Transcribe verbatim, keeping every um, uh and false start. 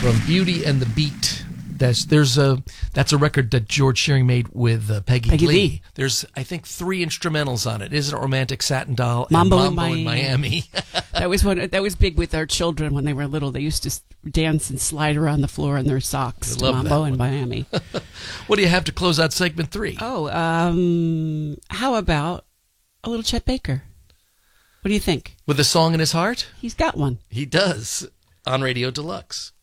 from Beauty and the Beat. That's there's a that's a record that George Shearing made with uh, Peggy, Peggy Lee. Lee. There's I think three instrumentals on it. Isn't it Romantic Satin Doll Mambo and in Mambo in Miami? That was one. That was big with our children when they were little. They used to s- dance and slide around the floor in their socks. I to love Mambo that in one. Miami. What do you have to close out segment three? Oh, um, how about a little Chet Baker? What do you think? With a song in his heart? He's got one. He does on Radio Deluxe.